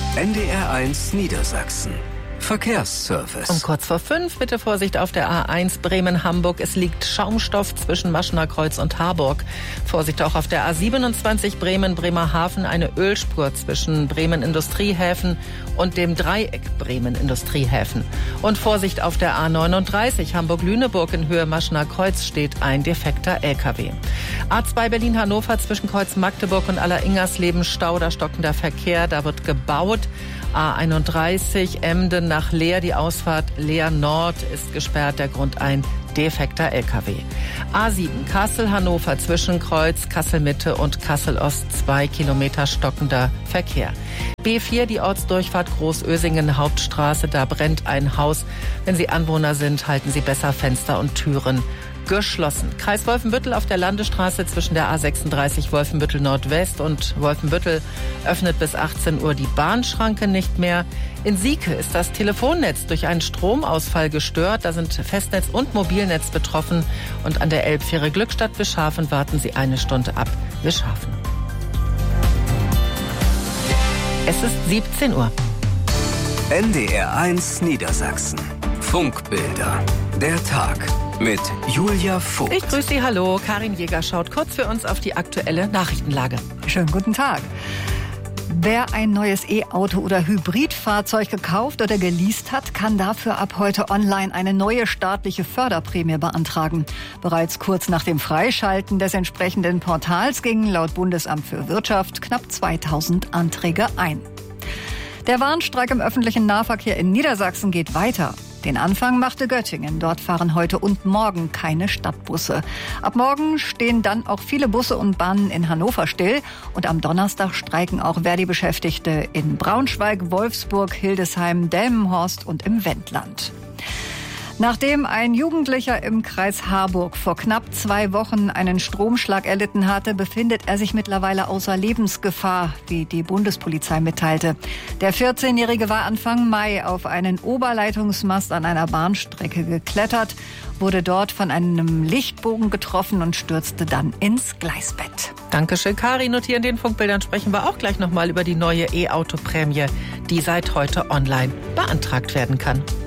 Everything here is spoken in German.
NDR1 Niedersachsen. Verkehrsservice. Um kurz vor 5, bitte Vorsicht auf der A1 Bremen-Hamburg. Es liegt Schaumstoff zwischen Maschener Kreuz und Harburg. Vorsicht auch auf der A27 Bremen-Bremerhaven. Eine Ölspur zwischen Bremen-Industriehäfen und dem Dreieck Bremen-Industriehäfen. Und Vorsicht auf der A39 Hamburg-Lüneburg in Höhe Maschener Kreuz steht ein defekter LKW. A2 Berlin-Hannover zwischen Kreuz Magdeburg und Aller-Ingersleben Stau, da stockender Verkehr, da wird gebaut. A31 Emden nach Leer, die Ausfahrt Leer Nord ist gesperrt, der Grund ein defekter LKW. A7 Kassel-Hannover zwischen Kreuz, Kassel-Mitte und Kassel-Ost 2 Kilometer stockender Verkehr. B4 die Ortsdurchfahrt Großösingen Hauptstraße, da brennt ein Haus. Wenn Sie Anwohner sind, halten Sie besser Fenster und Türen geschlossen. Kreis Wolfenbüttel auf der Landesstraße zwischen der A36 Wolfenbüttel Nordwest und Wolfenbüttel öffnet bis 18 Uhr die Bahnschranke nicht mehr. In Sieke ist das Telefonnetz durch einen Stromausfall gestört. Da sind Festnetz und Mobilnetz betroffen. Und an der Elbfähre Glückstadt-Wischhafen warten Sie eine Stunde ab. Wischhafen. Es ist 17 Uhr. NDR1 Niedersachsen. Funkbilder. Der Tag. Mit Julia Vogt. Ich grüße Sie, hallo. Karin Jäger schaut kurz für uns auf die aktuelle Nachrichtenlage. Schönen guten Tag. Wer ein neues E-Auto oder Hybridfahrzeug gekauft oder geleast hat, kann dafür ab heute online eine neue staatliche Förderprämie beantragen. Bereits kurz nach dem Freischalten des entsprechenden Portals gingen laut Bundesamt für Wirtschaft knapp 2000 Anträge ein. Der Warnstreik im öffentlichen Nahverkehr in Niedersachsen geht weiter. Den Anfang machte Göttingen. Dort fahren heute und morgen keine Stadtbusse. Ab morgen stehen dann auch viele Busse und Bahnen in Hannover still. Und am Donnerstag streiken auch Verdi-Beschäftigte in Braunschweig, Wolfsburg, Hildesheim, Delmenhorst und im Wendland. Nachdem ein Jugendlicher im Kreis Harburg vor knapp 2 Wochen einen Stromschlag erlitten hatte, befindet er sich mittlerweile außer Lebensgefahr, wie die Bundespolizei mitteilte. Der 14-Jährige war Anfang Mai auf einen Oberleitungsmast an einer Bahnstrecke geklettert, wurde dort von einem Lichtbogen getroffen und stürzte dann ins Gleisbett. Dankeschön, Karin. Und hier in den Funkbildern sprechen wir auch gleich nochmal über die neue E-Auto-Prämie, die seit heute online beantragt werden kann.